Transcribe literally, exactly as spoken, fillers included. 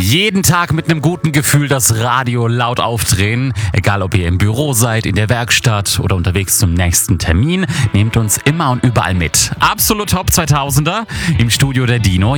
Jeden Tag mit einem guten Gefühl das Radio laut aufdrehen. Egal, ob ihr im Büro seid, in der Werkstatt oder unterwegs zum nächsten Termin, nehmt uns immer und überall mit. Absolut Top zweitausender im Studio der Dino.